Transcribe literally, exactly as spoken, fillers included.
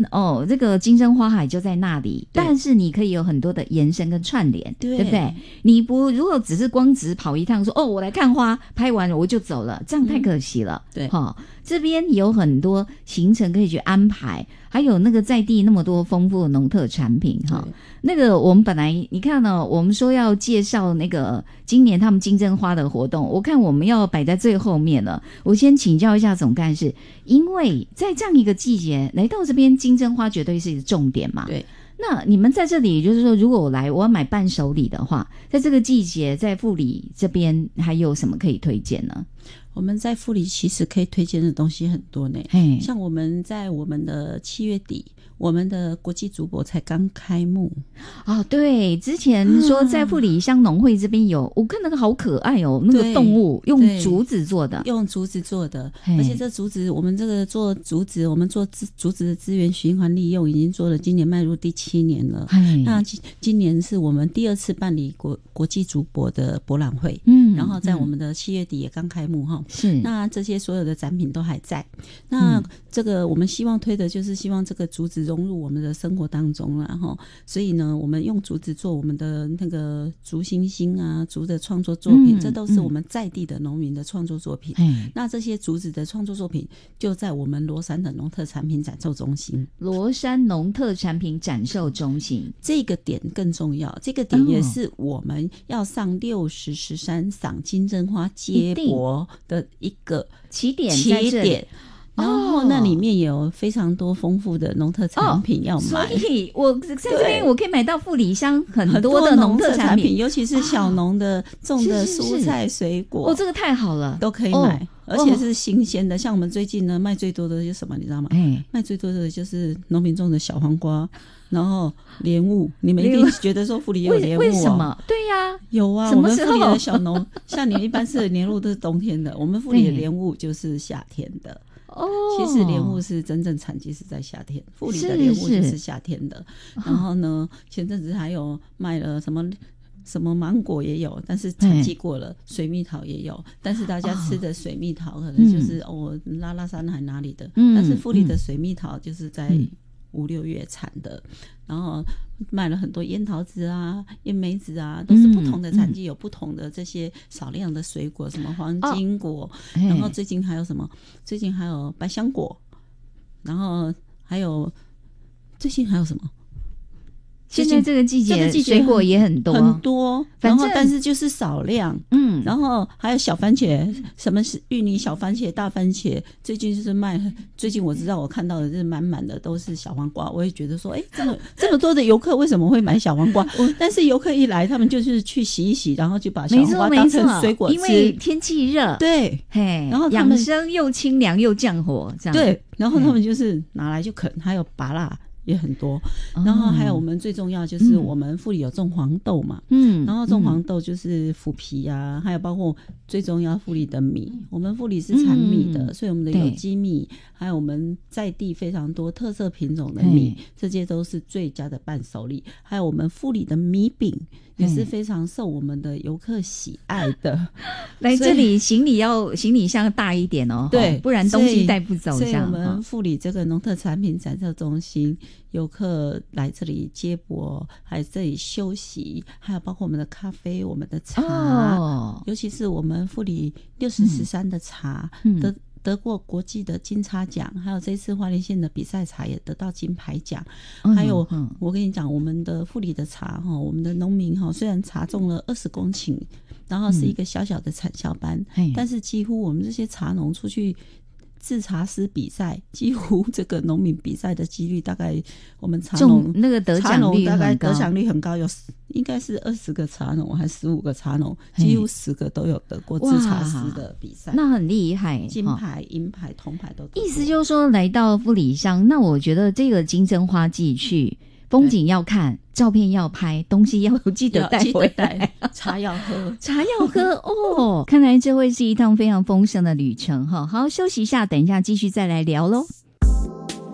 哦，这个金针花海就在那里，但是你可以有很多的延伸跟串联， 对, 对不对？你不如果只是光只跑一趟说哦我来看花，拍完了我就走了，这样太可惜了、嗯、对、哦，这边有很多行程可以去安排，还有那个在地那么多丰富的农特产品哈。那个我们本来你看呢、哦，我们说要介绍那个今年他们金针花的活动，我看我们要摆在最后面了。我先请教一下总干事，因为在这样一个季节来到这边，金针花绝对是一个重点嘛。对。那你们在这里就是说，如果我来我要买伴手礼的话，在这个季节在富里这边还有什么可以推荐呢？ 我们在富里其实可以推荐的东西很多呢，像我们在我们的七月底，我们的国际竹博才刚开幕哦，对，之前说在富里乡农会这边有、嗯、我看那个好可爱哦，那个动物用竹子做的， 用竹子做的，而且这竹子我们这个做竹子，我们做竹子的资源循环利用已经做了，今年迈入第七年了。那今年是我们第二次办理国国际竹博的博览会，嗯，然后在我们的七月底也刚开幕哈。是，那这些所有的展品都还在。那这个我们希望推的就是希望这个竹子融入我们的生活当中啦齁，所以呢，我们用竹子做我们的那个竹星星啊，竹的创作作品、嗯，这都是我们在地的农民的创作作品。嗯、那这些竹子的创作作品就在我们罗山的农特产品展售中心。 罗山农特产品展售中心这个点更重要，这个点也是我们要上六十十三赏金针花接驳的一个起点起点。然后那里面有非常多丰富的农特产品要买、 哦、所以我在这边我可以买到富里乡很多的农特产品， 尤其是小农的、哦、种的蔬菜水果， 哦，这个太好了， 都可以买、哦，而且是新鲜的、哦、像我们最近呢卖最多的就是什么你知道吗、哎、卖最多的就是农民种的小黄瓜，然后莲雾，你们一定觉得说富里有莲雾、哦、 为什么？对呀、啊， 有啊， 什么时候？ 我们富里的小农像你一般吃的莲雾都是冬天的，我们富里的莲雾就是夏天的哦，其实莲雾是真正产季是在夏天，富里的莲雾就是夏天的。然后呢，前阵子还有卖了什么什么芒果也有，但是产季过了，水蜜桃也有，但是大家吃的水蜜桃可能就是、嗯、哦拉拉山还哪里的、嗯，但是富里的水蜜桃就是在五六月产的，然后卖了很多烟桃子啊、烟梅子啊，都是不同的产季、嗯、有不同的这些少量的水果，什么黄金果、哦、然后最近还有什么？最近还有百香果，然后还有最近还有什么？ 现在这个季节，这个、水果也很多很多，然后但是就是少量，嗯，然后还有小番茄，什么是芋泥小番茄、大番茄，最近就是卖，最近我知道我看到的是满满的都是小黄瓜，我也觉得说，哎，这么这么多的游客为什么会买小黄瓜？但是游客一来，他们就是去洗一洗，然后就把小黄瓜当成水果吃， 因为天气热， 对， 嘿，然后养生又清凉又降火，这样对，然后他们就是拿来就啃，还有芭乐也很多，然后还有我们最重要就是我们富里有种黄豆嘛，嗯，然后种黄豆就是腐皮啊、嗯、还有包括最重要富里的米，我们富里是产米的、嗯、所以我们的有机米还有我们在地非常多特色品种的米，这些都是最佳的伴手礼，还有我们富里的米饼也是非常受我们的游客喜爱的。 来这里行李要行李箱大一点哦，对，不然东西带不走。 所以我们富里这个农特产品展售中心，游客来这里接驳，还这里休息，还有包括我们的咖啡、我们的茶，哦、尤其是我们富里六十十三的茶、嗯、得得过国际的金茶奖，还有这次花莲县的比赛茶也得到金牌奖、嗯、还有、嗯、我跟你讲我们的富里的茶我们的农民虽然茶种了二十公顷，然后是一个小小的产销班、嗯、但是几乎我们这些茶农出去制茶师比赛，几乎这个农民比赛的几率大概我们茶农那个得奖率大概得奖率很高，有应该是二十个茶农还是十五个茶农，几乎十个都有得过制茶师的比赛， 那很厉害， 金牌、银牌、铜牌都得过。 意思就是说，来到富里乡，那我觉得这个金针花季去。风景要看，照片要拍，东西要记得带回来， 茶要喝， 茶要喝哦。看来这会是一趟非常丰盛的旅程哈。好，休息一下，等一下继续再来聊咯。